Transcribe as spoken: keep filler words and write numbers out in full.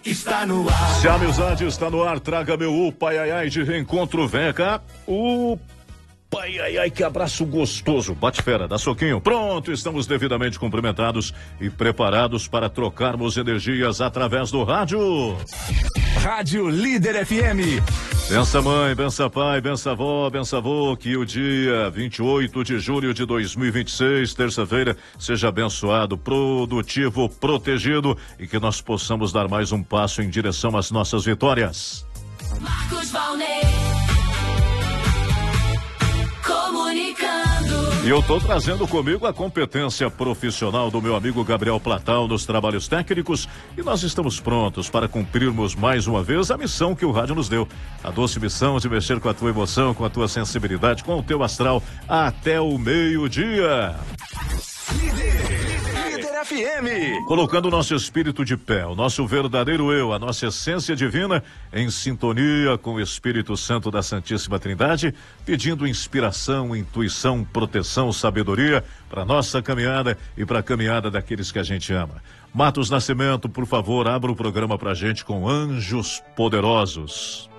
está no ar. Se a amizade está no ar, traga meu upa, ai, ai, de reencontro, vem cá. Upa, ai, ai, ai, que abraço gostoso. Bate fera, dá soquinho. Pronto, estamos devidamente cumprimentados e preparados para trocarmos energias através do rádio. Rádio Líder F M. Bença mãe, bença pai, bença avó, bença avô, que o dia vinte e oito de julho de dois mil e vinte e seis, terça-feira, seja abençoado, produtivo, protegido e que nós possamos dar mais um passo em direção às nossas vitórias. Marcos Valnei, comunicando. E eu tô trazendo comigo a competência profissional do meu amigo Gabriel Platal nos trabalhos técnicos e nós estamos prontos para cumprirmos mais uma vez a missão que o rádio nos deu. A doce missão de mexer com a tua emoção, com a tua sensibilidade, com o teu astral até o meio-dia. Líder F M. Colocando o nosso espírito de pé, o nosso verdadeiro eu, a nossa essência divina, em sintonia com o Espírito Santo da Santíssima Trindade, pedindo inspiração, intuição, proteção, sabedoria para nossa caminhada e para a caminhada daqueles que a gente ama. Matos Nascimento, por favor, abra o programa pra gente com Anjos Poderosos.